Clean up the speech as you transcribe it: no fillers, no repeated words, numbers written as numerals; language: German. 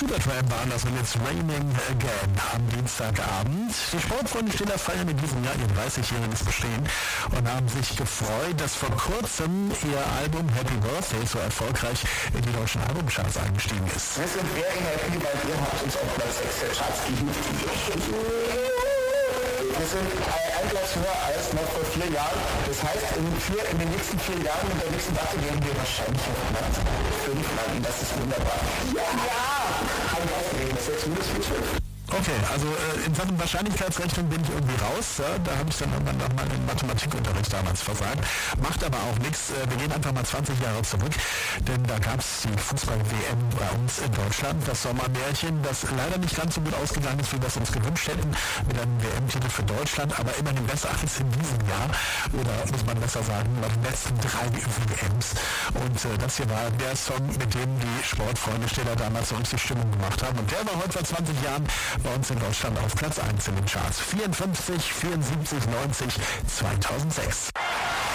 Supertramp waren das und jetzt Raining Again am Dienstagabend. Die Sportfreunde Stiller feiern in diesem Jahr ihr 30-jähriges Bestehen und haben sich gefreut, dass vor kurzem ihr Album Happy Birthday so erfolgreich in die deutschen Albumcharts eingestiegen ist. Wir sind very happy, weil ihr habt uns auf Platz 6 der Charts gehievt. Wir sind ein Platz höher als noch vor 4 Jahren. Das heißt, in den nächsten 4 Jahren mit der nächsten Platte werden wir wahrscheinlich auf Platz 5 landen. Das ist wunderbar. Ja! Haben wir aufgeregt. Das ist jetzt minus 4. Okay, also in Sachen Wahrscheinlichkeitsrechnung bin ich irgendwie raus. Ja? Da habe ich dann irgendwann noch mal im Mathematikunterricht damals versagt. Macht aber auch nichts. Wir gehen einfach mal 20 Jahre zurück, denn da gab es die Fußball-WM bei uns in Deutschland. Das Sommermärchen, das leider nicht ganz so gut ausgegangen ist, wie wir es uns gewünscht hätten, mit einem WM-Titel für Deutschland, aber immerhin besser als in diesem Jahr. Oder muss man besser sagen, bei den letzten 3 WMs. Und das hier war der Song, mit dem die Sportfreunde Stiller damals so richtig Stimmung gemacht haben. Und der war heute vor 20 Jahren bei uns in Deutschland auf Platz 1 in den Charts. 54, 74, 90, 2006.